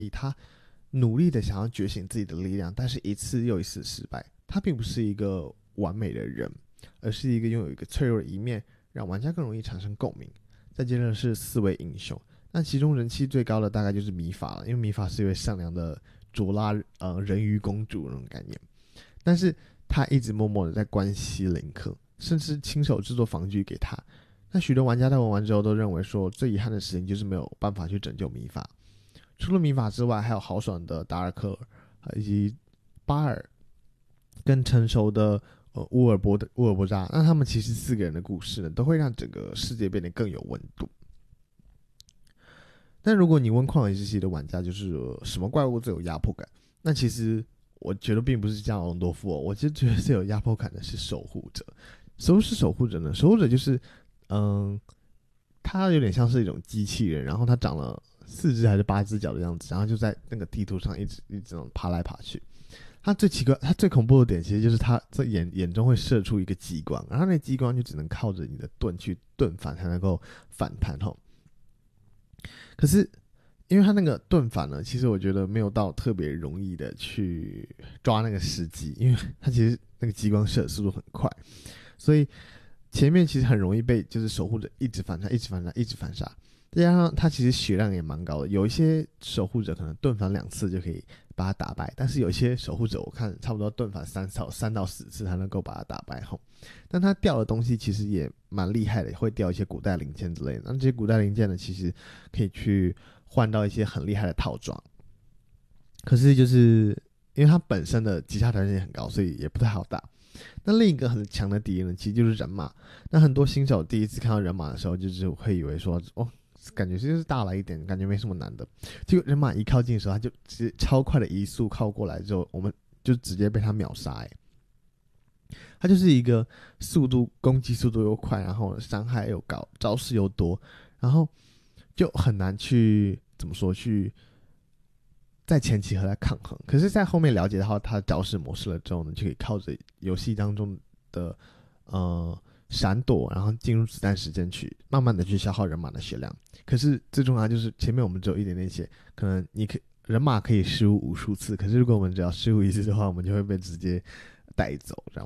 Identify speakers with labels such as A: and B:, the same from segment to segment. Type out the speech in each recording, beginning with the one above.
A: 他努力的想要觉醒自己的力量，但是一次又一次失败。他并不是一个完美的人，而是一个拥有一个脆弱的一面，让玩家更容易产生共鸣。再接着是4位英雄，那其中人气最高的大概就是米法了，因为米法是一位善良的卓拉人鱼公主那种概念，但是他一直默默的在关心林克，甚至亲手制作防具给他。那许多玩家在玩完之后都认为说，最遗憾的事情就是没有办法去拯救米法。除了米法之外，还有豪爽的达尔克尔，以及巴尔跟成熟的乌尔波扎。那他们其实4个人的故事呢，都会让整个世界变得更有温度。但如果你问旷野之息的玩家，就是什么怪物最有压迫感，那其实我觉得并不是加隆多夫我其实觉得最有压迫感的是守护者。什么是守护者呢？守护者就是他有点像是一种机器人，然后他长了4只还是8只脚的样子，然后就在那个地图上一直爬来爬去。他最奇怪，他最恐怖的点其实就是他在眼中会射出一个激光，然后那激光就只能靠着你的盾去盾反才能够反弹吼。可是因为他那个盾反呢，其实我觉得没有到特别容易的去抓那个时机，因为他其实那个激光射的速度很快，所以前面其实很容易被就是守护者一直反杀，再加上他其实血量也蛮高的，有一些守护者可能盾反2次就可以把他打败，但是有一些守护者我看差不多盾反3到4次才能够把他打败吼。但他掉的东西其实也蛮厉害的，会掉一些古代零件之类的。那这些古代零件呢，其实可以去换到一些很厉害的套装。可是就是因为他本身的击杀条件也很高，所以也不太好打。那另一个很强的敌人其实就是人马。那很多新手第一次看到人马的时候，就是会以为说感觉就是大了一点，感觉没什么难的。结果人马一靠近的时候，他就直接超快的移速靠过来之后，我们就直接被他秒杀。他就是一个攻击速度又快，然后伤害又高，招式又多，然后就很难去怎么说去在前期和他抗衡。可是在后面了解到他的招式模式了之后呢，就可以靠着游戏当中的闪躲，然后进入子弹时间去慢慢的去消耗人马的血量。可是最重要就是前面我们只有一点点血，可能人马可以失误无数次，可是如果我们只要失误一次的话，我们就会被直接带走这样。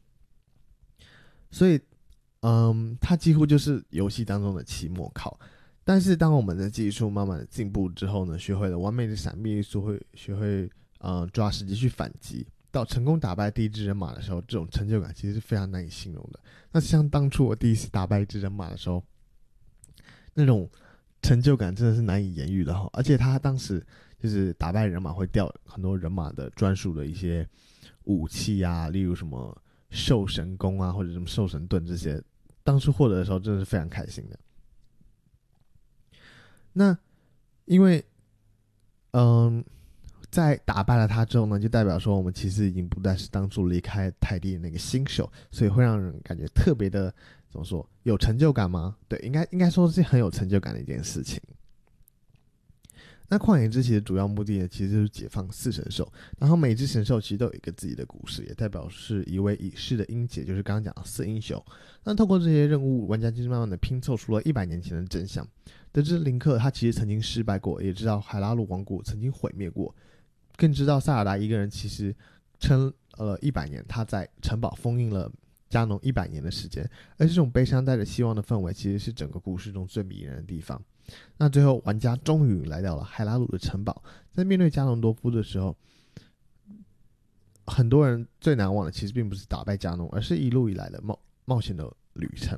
A: 所以它几乎就是游戏当中的期末考。但是当我们的技术慢慢的进步之后呢，学会了完美的闪避术，学会抓时机去反击，到成功打败第一只人马的时候，这种成就感其实是非常难以形容的。那像当初我第一次打败一只人马的时候，那种成就感真的是难以言喻的哈。而且他当时就是打败人马会掉很多人马的专属的一些武器啊，例如什么兽神弓啊，或者什么兽神盾这些，当初获得的时候真的是非常开心的。那因为在打败了他之后呢，就代表说我们其实已经不再是当初离开泰迪的那个新手，所以会让人感觉特别的怎么说有成就感吗？对，应该说是很有成就感的一件事情。那旷野之息的主要目的呢，其实就是解放4神兽，然后每只神兽其实都有一个自己的故事，也代表是一位已逝的英杰，就是刚刚讲的4英雄。那透过这些任务，玩家就是慢慢的拼凑出了100年前的真相，得知林克他其实曾经失败过，也知道海拉鲁王国曾经毁灭过，更知道塞尔达一个人其实撑了100年，他在城堡封印了加农100年的时间。而这种悲伤带着希望的氛围，其实是整个故事中最迷人的地方。那最后玩家终于来到了海拉鲁的城堡，在面对加农多夫的时候，很多人最难忘的其实并不是打败加农，而是一路以来的冒险的旅程。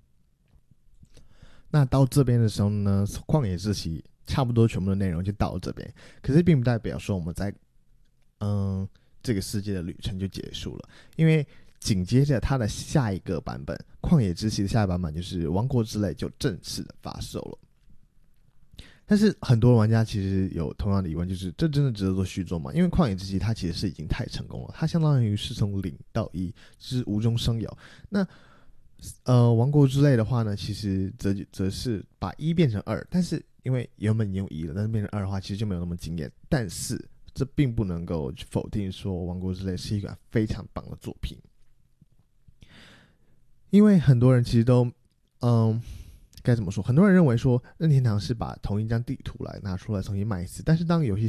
A: 那到这边的时候呢，旷野之息差不多全部的内容就到了这边，可是并不代表说我们在这个世界的旅程就结束了，因为紧接着它的下一个版本旷野之息的下一个版本就是王国之泪就正式的发售了。但是很多玩家其实有同样的疑问，就是这真的值得做续作吗？因为旷野之息它其实是已经太成功了，它相当于是从0到1，就是无中生有。那王国之泪的话呢，其实则是把1变成2，但是因为原本已经有1了，但是变成2的话，其实就没有那么惊艳。但是这并不能够否定说王国之泪是一个非常棒的作品，因为很多人其实都该怎么说？很多人认为说任天堂是把同一张地图来拿出来重新卖一次，但是当游戏